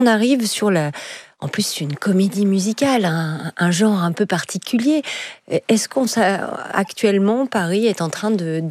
On arrive sur en plus, c'est une comédie musicale, un genre un peu particulier. Est-ce actuellement, Paris est en train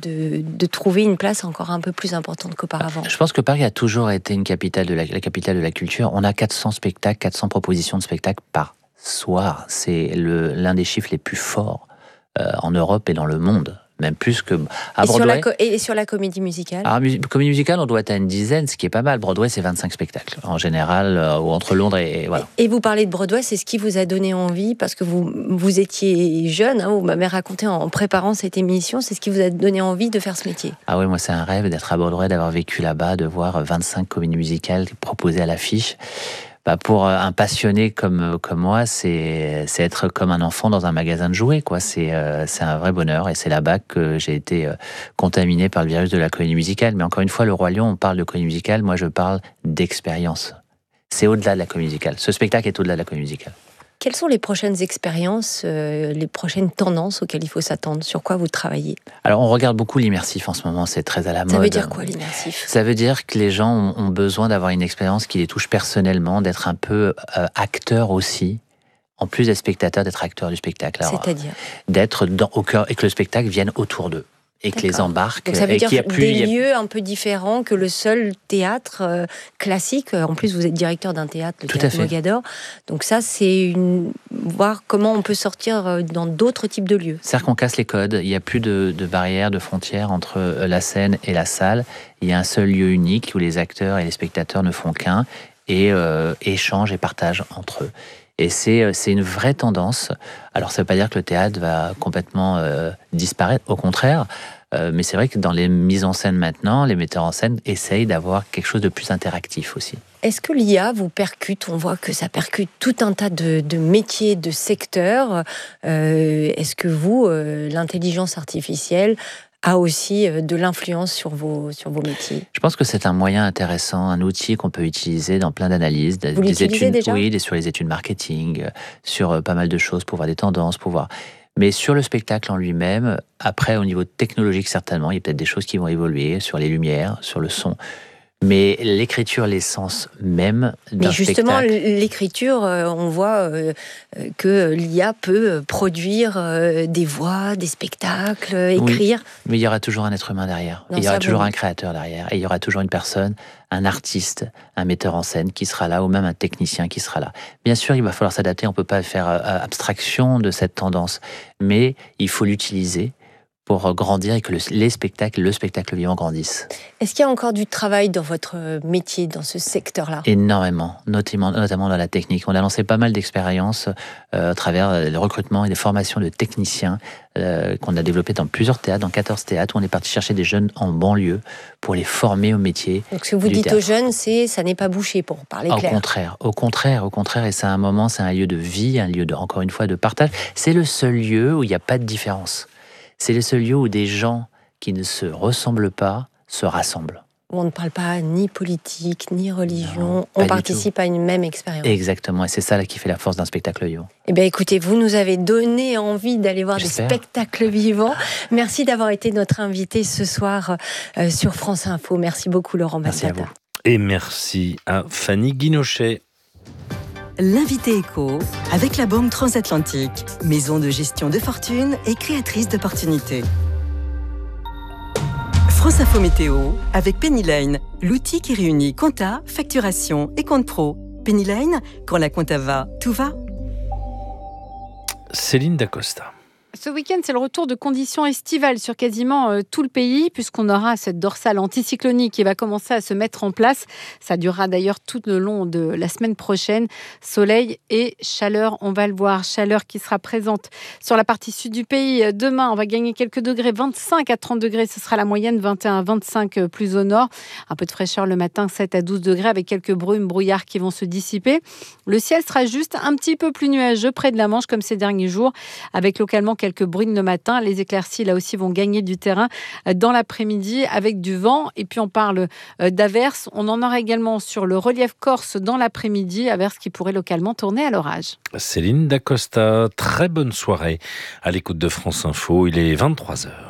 de trouver une place encore un peu plus importante qu'auparavant ? Je pense que Paris a toujours été une capitale la capitale de la culture. On a 400 spectacles, 400 propositions de spectacles par soir. C'est l'un des chiffres les plus forts en Europe et dans le monde. Même plus que à Broadway. Et sur la comédie musicale ? Comédie musicale, on doit être à une dizaine, ce qui est pas mal. Broadway, c'est 25 spectacles, en général, ou entre Londres et voilà. Et vous parlez de Broadway, c'est ce qui vous a donné envie, parce que vous étiez jeune, vous m'avez raconté en préparant cette émission, c'est ce qui vous a donné envie de faire ce métier ? Ah oui, moi, c'est un rêve d'être à Broadway, d'avoir vécu là-bas, de voir 25 comédies musicales proposées à l'affiche. Pour un passionné comme moi, c'est être comme un enfant dans un magasin de jouets, quoi. C'est un vrai bonheur, et c'est là-bas que j'ai été contaminé par le virus de la comédie musicale. Mais encore une fois, le Roi Lion, on parle de comédie musicale, moi je parle d'expérience. C'est au-delà de la comédie musicale. Ce spectacle est au-delà de la comédie musicale. Quelles sont les prochaines expériences, les prochaines tendances auxquelles il faut s'attendre ? Sur quoi vous travaillez ? Alors, on regarde beaucoup l'immersif en ce moment, c'est très à la mode. Ça veut dire quoi, l'immersif ? Ça veut dire que les gens ont besoin d'avoir une expérience qui les touche personnellement, d'être un peu acteurs aussi, en plus d'être spectateurs, d'être acteurs du spectacle. Alors, c'est-à-dire ? D'être au cœur, et que le spectacle vienne autour d'eux. Et que les embarque. Donc ça veut dire des lieux un peu différents que le seul théâtre classique. En plus, vous êtes directeur d'un théâtre, le théâtre Mogador. Donc ça, c'est voir comment on peut sortir dans d'autres types de lieux. C'est-à-dire qu'on casse les codes. Il n'y a plus de barrières, de frontières entre la scène et la salle. Il y a un seul lieu unique où les acteurs et les spectateurs ne font qu'un et échangent et partagent entre eux. Et c'est une vraie tendance. Alors, ça ne veut pas dire que le théâtre va complètement disparaître, au contraire. Mais c'est vrai que dans les mises en scène maintenant, les metteurs en scène essayent d'avoir quelque chose de plus interactif aussi. Est-ce que l'IA vous percute ? On voit que ça percute tout un tas de métiers, de secteurs. Est-ce que vous, l'intelligence artificielle, a aussi de l'influence sur vos métiers ? Je pense que c'est un moyen intéressant, un outil qu'on peut utiliser dans plein d'analyses. Vous l'utilisez déjà ? Oui, sur les études marketing, sur pas mal de choses pour voir des tendances, pour voir... Mais sur le spectacle en lui-même, après, au niveau technologique, certainement, il y a peut-être des choses qui vont évoluer sur les lumières, sur le son. Mais l'écriture, l'essence même d'un spectacle... Mais justement, l'écriture, on voit que l'IA peut produire des voix, des spectacles, écrire. Oui, mais il y aura toujours un être humain derrière. Il y aura toujours un créateur derrière. Et il y aura toujours une personne, un artiste, un metteur en scène qui sera là, ou même un technicien qui sera là. Bien sûr, il va falloir s'adapter. On ne peut pas faire abstraction de cette tendance. Mais il faut l'utiliser pour grandir et que le spectacle vivant grandisse. Est-ce qu'il y a encore du travail dans votre métier, dans ce secteur-là ? Énormément, notamment dans la technique. On a lancé pas mal d'expériences à travers le recrutement et des formations de techniciens qu'on a développées dans plusieurs théâtres, dans 14 théâtres, où on est parti chercher des jeunes en banlieue pour les former au métier. Donc ce que vous dites théâtre. Aux jeunes, ça n'est pas bouché, pour parler clair. Au contraire, et c'est un moment, c'est un lieu de vie, un lieu, encore une fois, de partage. C'est le seul lieu où il n'y a pas de différence. C'est le seul lieu où des gens qui ne se ressemblent pas se rassemblent. On ne parle pas ni politique, ni religion. On participe à une même expérience. Exactement, et c'est ça là, qui fait la force d'un spectacle vivant. Eh bien, écoutez, vous nous avez donné envie d'aller voir des spectacles vivants. Merci d'avoir été notre invité ce soir sur France Info. Merci beaucoup, Laurent Bassata. Merci à vous. Et merci à Fanny Guinochet. L'invité éco avec la Banque Transatlantique, maison de gestion de fortune et créatrice d'opportunités. France Info Météo avec Pennyline, l'outil qui réunit compta, facturation et compte pro. Pennyline, quand la compta va, tout va. Céline Dacosta. Ce week-end, c'est le retour de conditions estivales sur quasiment tout le pays, puisqu'on aura cette dorsale anticyclonique qui va commencer à se mettre en place. Ça durera d'ailleurs tout le long de la semaine prochaine. Soleil et chaleur, on va le voir. Chaleur qui sera présente sur la partie sud du pays. Demain, on va gagner quelques degrés, 25 à 30 degrés, ce sera la moyenne, 21 à 25 plus au nord. Un peu de fraîcheur le matin, 7 à 12 degrés, avec quelques brumes, brouillards qui vont se dissiper. Le ciel sera juste un petit peu plus nuageux près de la Manche, comme ces derniers jours, avec localement quelques bruines le matin. Les éclaircies, là aussi, vont gagner du terrain dans l'après-midi avec du vent. Et puis, on parle d'averses. On en aura également sur le relief corse dans l'après-midi, averses qui pourraient localement tourner à l'orage. Céline Dacosta, très bonne soirée à l'écoute de France Info. Il est 23h.